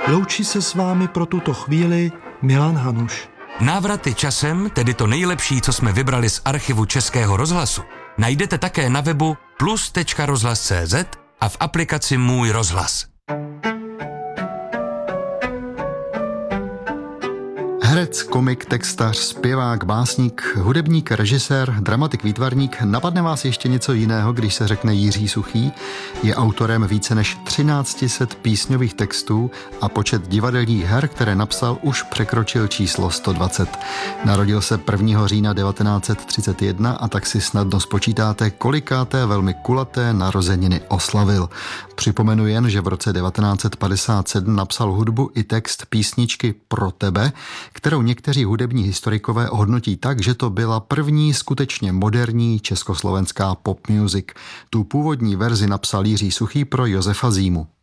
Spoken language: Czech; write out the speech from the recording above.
Loučí se s vámi pro tuto chvíli Milan Hanuš. Návraty časem, tedy to nejlepší, co jsme vybrali z archivu Českého rozhlasu, najdete také na webu plus.rozhlas.cz a v aplikaci Můj rozhlas. Herec, komik, textař, zpěvák, básník, hudebník, režisér, dramatik, výtvarník. Napadne vás ještě něco jiného, když se řekne Jiří Suchý? Je autorem více než 1300 písňových textů a počet divadelních her, které napsal, už překročil číslo 120. Narodil se 1. října 1931 a tak si snadno spočítáte, kolikáté velmi kulaté narozeniny oslavil. Připomenu jen, že v roce 1957 napsal hudbu i text písničky Pro tebe, kterou někteří hudební historikové hodnotí tak, že to byla první skutečně moderní československá pop music. Tu původní verzi napsal Jiří Suchý pro Josefa Zímu.